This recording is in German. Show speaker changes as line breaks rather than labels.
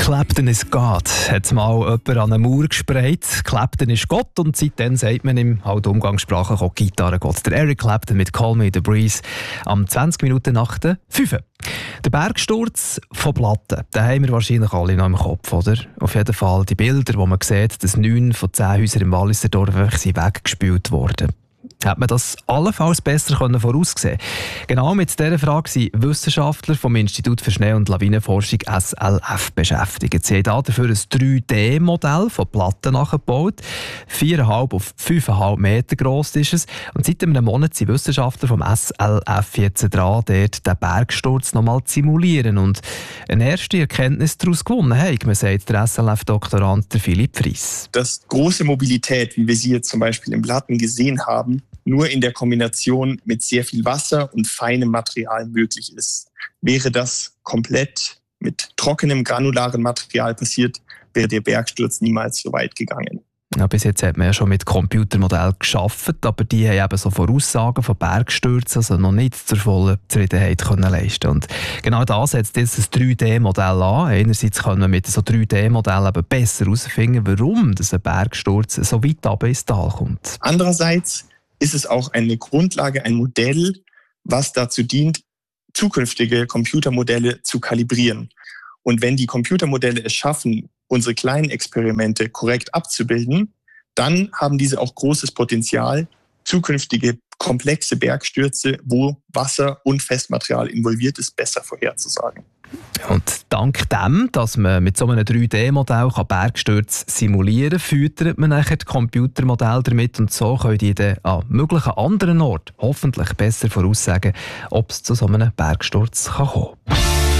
Clapton is God, hat mal jemand an eine Mauer gesprayt. Clapton ist Gott und seitdem sagt man ihm halt umgangssprachlich auch Gitarrengott. Der Eric Clapton mit «Call Me the Breeze» am 20 Minuten nach der 5. Der Bergsturz von Platten, den haben wir wahrscheinlich alle noch im Kopf, oder? Auf jeden Fall die Bilder, wo man sieht, dass 9 von 10 Häusern im Walliserdorf weggespült wurden. Hat man das allenfalls besser voraussehen können? Genau mit dieser Frage sind Wissenschaftler vom Institut für Schnee- und Lawinenforschung SLF beschäftigt. Sie haben dafür ein 3D-Modell von Platten nachgebaut. 4,5 auf 5,5 Meter gross ist es. Und seit einem Monat sind Wissenschaftler vom SLF jetzt dran, dort den Bergsturz noch mal zu simulieren und eine erste Erkenntnis daraus gewonnen haben, man sagt der SLF-Doktorand Philipp Fries.
Dass große Mobilität, wie wir sie jetzt zum Beispiel in Platten gesehen haben, nur in der Kombination mit sehr viel Wasser und feinem Material möglich ist. Wäre das komplett mit trockenem, granularen Material passiert, wäre der Bergsturz niemals so weit gegangen.
Ja, bis jetzt hat man ja schon mit Computermodellen gearbeitet, aber die haben eben so Voraussagen von Bergstürzen also noch nicht zur vollen Zufriedenheit können leisten. Und genau das setzt jetzt das 3D-Modell an. Einerseits können wir mit so 3D-Modellen eben besser herausfinden, warum ein Bergsturz so weit runter ins Tal kommt.
Andererseits ist es auch eine Grundlage, ein Modell, was dazu dient, zukünftige Computermodelle zu kalibrieren. Und wenn die Computermodelle es schaffen, unsere kleinen Experimente korrekt abzubilden, dann haben diese auch großes Potenzial, zukünftige komplexe Bergstürze, wo Wasser und Festmaterial involviert ist, besser vorherzusagen.
Und dank dem, dass man mit so einem 3D-Modell Bergstürze simulieren kann, füttert man nachher die Computermodelle damit und so können die dann an möglichen anderen Orten hoffentlich besser voraussagen, ob es zu so einem Bergsturz kommen kann.